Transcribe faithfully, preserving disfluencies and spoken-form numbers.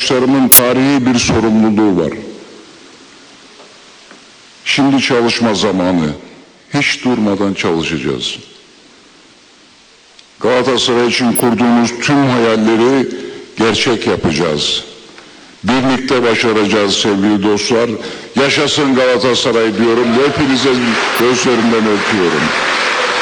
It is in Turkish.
arkadaşlarımın tarihi bir sorumluluğu var. Şimdi çalışma zamanı. Hiç durmadan çalışacağız. Galatasaray için kurduğumuz tüm hayalleri gerçek yapacağız. Birlikte başaracağız sevgili dostlar. Yaşasın Galatasaray diyorum ve hepinize gözlerinden öpüyorum.